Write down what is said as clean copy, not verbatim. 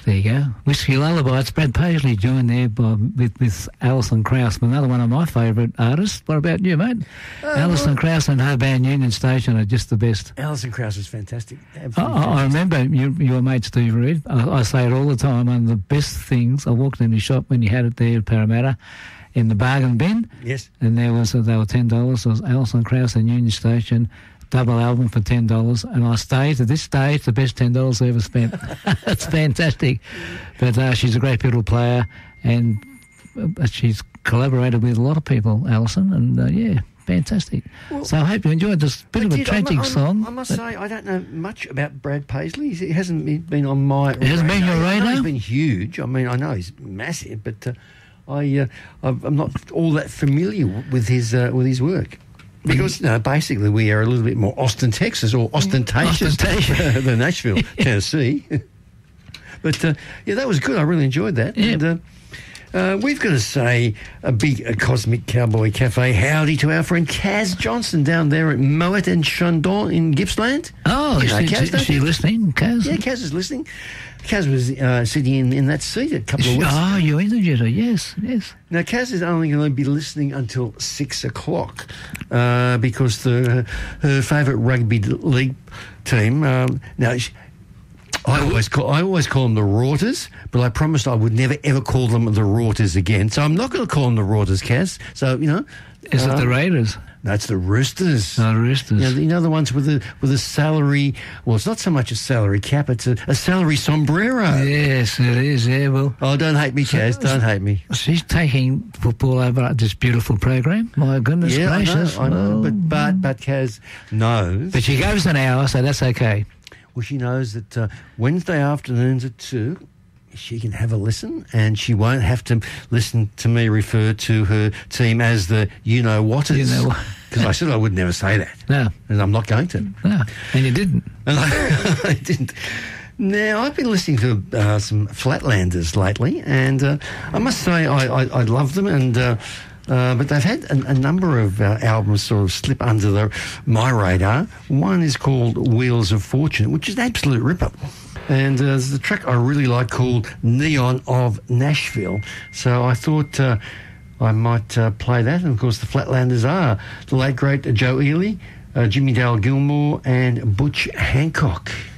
There you go. Whiskey Lullaby. It's Brad Paisley joined there with Alison Krauss, another one of my favourite artists. What about you, mate? Alison Krauss and her band Union Station are just the best. Alison Krauss is fantastic. I remember your mate Steve Reed. I say it all the time. One of the best things, I walked in the shop when you had it there at Parramatta in the bargain bin. Yes. And they were $10. It was Alison Krauss and Union Station. Double album for $10, and I stay to this day. It's the best $10 I ever spent. It's fantastic. But she's a great fiddle player, and she's collaborated with a lot of people, Alison, and fantastic. Well, so I hope you enjoyed this bit of a tragic song. I must say, I don't know much about Brad Paisley. He hasn't been on my radar. It hasn't been your radar? I know he's been huge. I mean, I know he's massive, but I'm not all that familiar with his work. Because basically we are a little bit more ostentatious than Nashville, Tennessee. But that was good. I really enjoyed that. Yeah. And we've got to say a big Cosmic Cowboy Cafe howdy to our friend Kaz Johnson down there at Moet and Chandon in Gippsland. Oh, is she listening, Kaz? Yeah, Kaz is listening. Kaz was sitting in that seat a couple of weeks. Oh, you interviewed her, yes. Now, Kaz is only going to be listening until 6 o'clock because her favourite rugby league team. I always call them the Rauters, but I promised I would never ever call them the Rauters again. So I'm not going to call them the Rauters, Kaz. So is it the Raiders? No, it's the Roosters. Oh, Roosters. You know the ones with a salary. Well, it's not so much a salary cap; it's a salary sombrero. Yes, it is. Yeah, well. Oh, don't hate me, Kaz. Don't hate me. She's taking football over at this beautiful program. My goodness gracious! I know. But Kaz knows. But she goes an hour, so that's okay. Well, she knows that Wednesday afternoons at 2, she can have a listen, and she won't have to listen to me refer to her team as the you-know-whatters. Because I said I would never say that. No. And I'm not going to. No, and you didn't. And I didn't. Now, I've been listening to some Flatlanders lately, and I must say I love them, and but they've had a number of albums sort of slip under my radar. One is called Wheels of Fortune, which is an absolute ripper. And there's a track I really like called Neon of Nashville. So I thought I might play that. And, of course, the Flatlanders are the late, great Joe Ely, Jimmy Dale Gilmore and Butch Hancock.